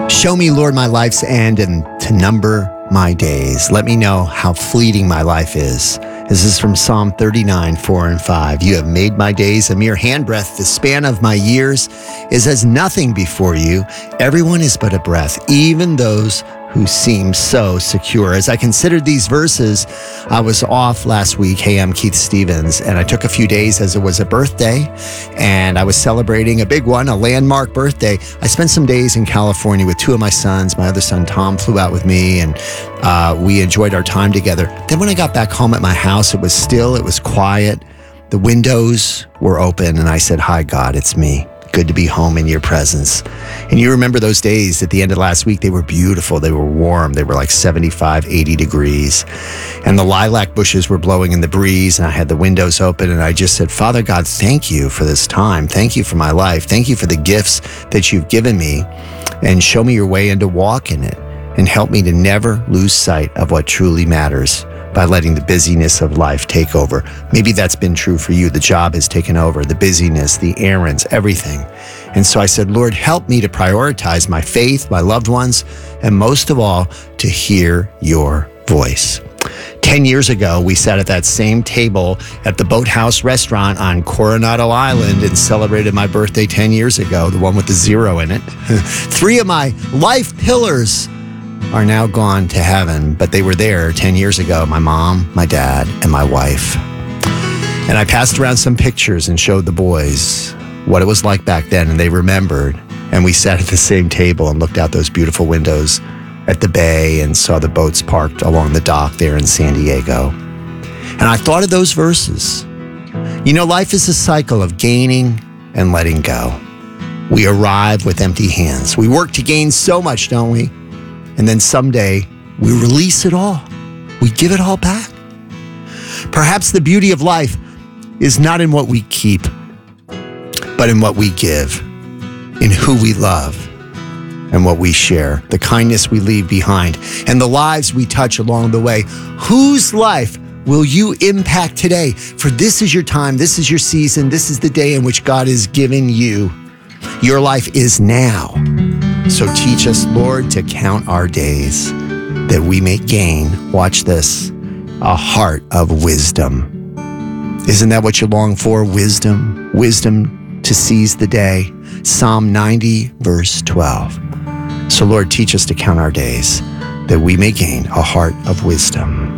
Show me, Lord, my life's end and to number my days. Let me know how fleeting my life is. This is from Psalm 39, 4 and 5. You have made my days a mere handbreadth. The span of my years is as nothing before you. Everyone is but a breath, even those who seem so secure. As I considered these verses, I was off last week. Hey, I'm Keith Stevens, and I took a few days as it was a birthday, and I was celebrating a big one, a landmark birthday. I spent some days in California with two of my sons. My other son, Tom, flew out with me, and we enjoyed our time together. Then when I got back home at my house, it was still, it was quiet. The windows were open, and I said, "Hi, God, it's me. Good to be home in your presence." And you remember those days at the end of last week, they were beautiful. They were warm. They were like 75, 80 degrees. And the lilac bushes were blowing in the breeze, and I had the windows open, and I just said, "Father God, thank you for this time. Thank you for my life. Thank you for the gifts that you've given me, and show me your way and to walk in it, and help me to never lose sight of what truly matters by letting the busyness of life take over." Maybe that's been true for you. The job has taken over, the busyness, the errands, everything. And so I said, "Lord, help me to prioritize my faith, my loved ones, and most of all, to hear your voice." 10 years ago, we sat at that same table at the Boathouse restaurant on Coronado Island and celebrated my birthday 10 years ago, the one with the 0 in it. 3 of my life pillars are now gone to heaven, but they were there 10 years ago, my mom, my dad, and my wife. And I passed around some pictures and showed the boys what it was like back then, and they remembered. And we sat at the same table and looked out those beautiful windows at the bay and saw the boats parked along the dock there in San Diego. And I thought of those verses. You know, life is a cycle of gaining and letting go. We arrive with empty hands. We work to gain so much, don't we? And then someday we release it all. We give it all back. Perhaps the beauty of life is not in what we keep, but in what we give, in who we love, and what we share, the kindness we leave behind, and the lives we touch along the way. Whose life will you impact today? For this is your time, this is your season, this is the day in which God has given you. Your life is now. So teach us, Lord, to count our days, that we may gain, watch this, a heart of wisdom. Isn't that what you long for? Wisdom. Wisdom to seize the day. Psalm 90, verse 12. So Lord, teach us to count our days, that we may gain a heart of wisdom.